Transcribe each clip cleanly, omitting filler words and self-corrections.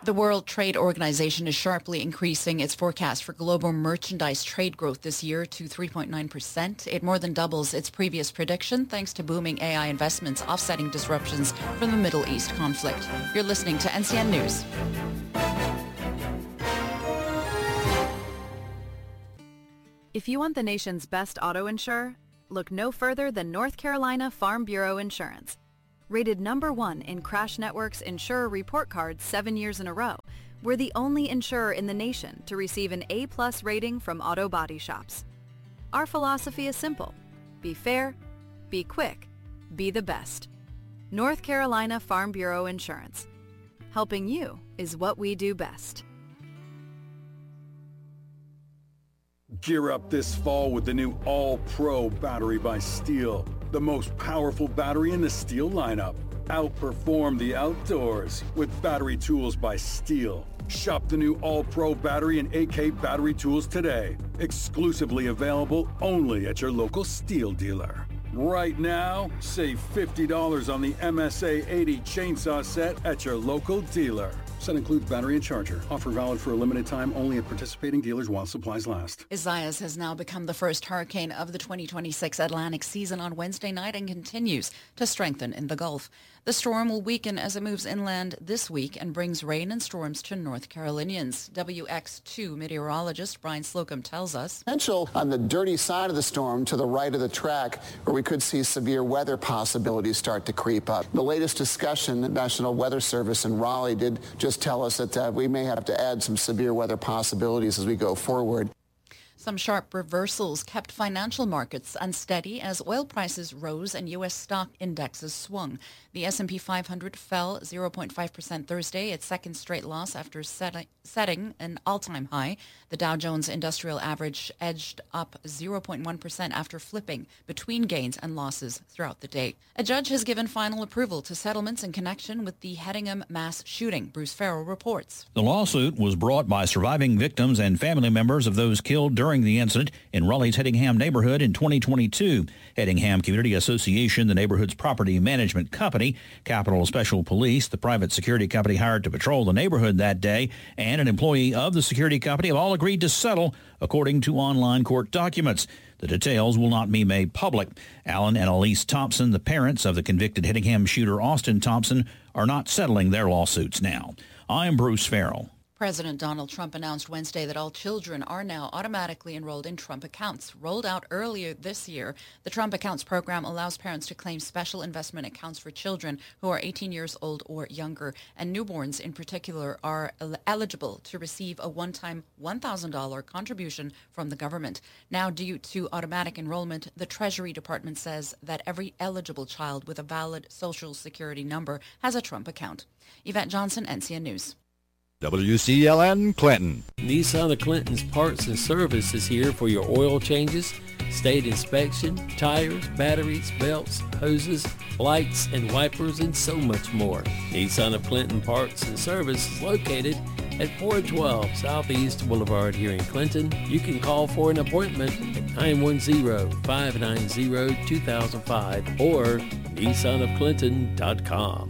The World Trade Organization is sharply increasing its forecast for global merchandise trade growth this year to 3.9%. It more than doubles its previous prediction thanks to booming AI investments offsetting disruptions from the Middle East conflict. You're listening to NCN News. If you want the nation's best auto insurer, look no further than North Carolina Farm Bureau Insurance. Rated #1 in Crash Network's Insurer Report Card 7 years in a row, we're the only insurer in the nation to receive an A+ rating from auto body shops. Our philosophy is simple. Be fair, be quick, be the best. North Carolina Farm Bureau Insurance. Helping you is what we do best. Gear up this fall with the new All-Pro battery by Steel. The most powerful battery in the Steel lineup. Outperform the outdoors with battery tools by Steel. Shop the new All-Pro battery and AK battery tools today. Exclusively available only at your local Steel dealer. Right now, save $50 on the MSA 80 chainsaw set at your local dealer. Set includes battery and charger. Offer valid for a limited time only at participating dealers while supplies last. Isaias has now become the first hurricane of the 2026 Atlantic season on Wednesday night and continues to strengthen in the Gulf. The storm will weaken as it moves inland this week and brings rain and storms to North Carolinians. WX2 meteorologist Brian Slocum tells us. Potential on the dirty side of the storm to the right of the track where we could see severe weather possibilities start to creep up. The latest discussion, the National Weather Service in Raleigh did just tell us that we may have to add some severe weather possibilities as we go forward. Some sharp reversals kept financial markets unsteady as oil prices rose and U.S. stock indexes swung. The S&P 500 fell 0.5% Thursday, its second straight loss after setting an all-time high. The Dow Jones Industrial Average edged up 0.1% after flipping between gains and losses throughout the day. A judge has given final approval to settlements in connection with the Hedingham mass shooting. Bruce Farrell reports. The lawsuit was brought by surviving victims and family members of those killed during the incident in Raleigh's Hedingham neighborhood in 2022. Hedingham Community Association, the neighborhood's property management company, Capitol Special Police, the private security company hired to patrol the neighborhood that day, and an employee of the security company have all agreed to settle, according to online court documents. The details will not be made public. Alan and Elise Thompson, the parents of the convicted Hedingham shooter Austin Thompson, are not settling their lawsuits now. I'm Bruce Farrell. President Donald Trump announced Wednesday that all children are now automatically enrolled in Trump accounts. Rolled out earlier this year, the Trump Accounts program allows parents to claim special investment accounts for children who are 18 years old or younger, and newborns in particular are eligible to receive a one-time $1,000 contribution from the government. Now, due to automatic enrollment, the Treasury Department says that every eligible child with a valid Social Security number has a Trump account. Yvette Johnson, NCN News. WCLN Clinton. Nissan of Clinton's Parts and Service is here for your oil changes, state inspection, tires, batteries, belts, hoses, lights, and wipers, and so much more. Nissan of Clinton Parts and Service is located at 412 Southeast Boulevard here in Clinton. You can call for an appointment at 910-590-2005 or nissanofclinton.com.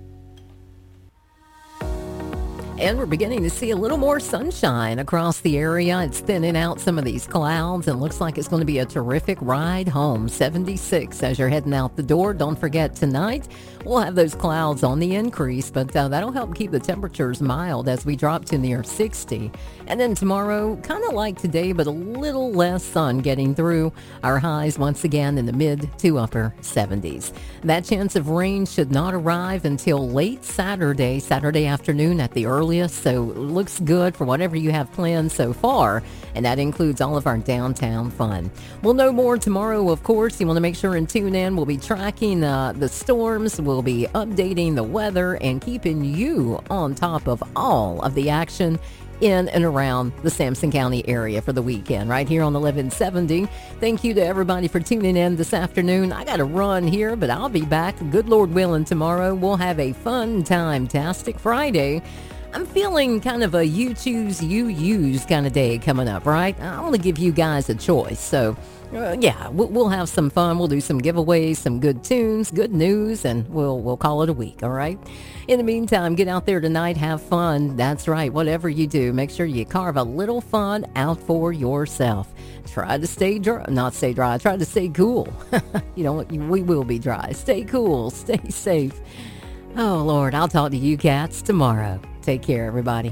And we're beginning to see a little more sunshine across the area. It's thinning out some of these clouds and looks like it's going to be a terrific ride home. 76 as you're heading out the door. Don't forget tonight we'll have those clouds on the increase, but that'll help keep the temperatures mild as we drop to near 60. And then tomorrow, kind of like today, but a little less sun getting through. Our highs once again in the mid to upper 70s. That chance of rain should not arrive until late Saturday afternoon at the earliest. So it looks good for whatever you have planned so far. And that includes all of our downtown fun. We'll know more tomorrow, of course. You want to make sure and tune in. We'll be tracking the storms. We'll be updating the weather and keeping you on top of all of the action in and around the Sampson County area for the weekend, right here on 1170. Thank you to everybody for tuning in this afternoon. I got to run here, but I'll be back, good Lord willing, tomorrow. We'll have a fun-tastic Friday. I'm feeling kind of a you choose, you use kind of day coming up, right? I want to give you guys a choice. So, we'll have some fun. We'll do some giveaways, some good tunes, good news, and we'll call it a week, all right? In the meantime, get out there tonight, have fun. That's right. Whatever you do, make sure you carve a little fun out for yourself. Try to stay dry, not stay dry, try to stay cool. You know what? We will be dry. Stay cool, stay safe. Oh, Lord, I'll talk to you cats tomorrow. Take care, everybody.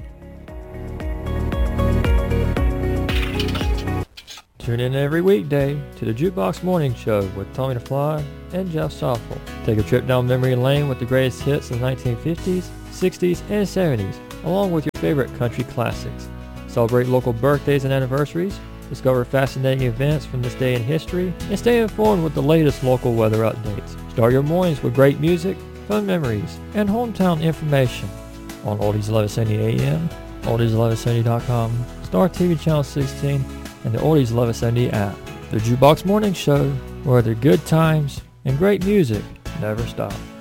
Tune in every weekday to the Jukebox Morning Show with Tommy the Fly and Jeff Stoffel. Take a trip down memory lane with the greatest hits of the 1950s, 60s, and 70s, along with your favorite country classics. Celebrate local birthdays and anniversaries, discover fascinating events from this day in history, and stay informed with the latest local weather updates. Start your mornings with great music, fun memories, and hometown information on Oldies 1170 AM, oldies1170.com, Star TV Channel 16, and the Oldies 1170 app. The Jukebox Morning Show, where the good times and great music never stop.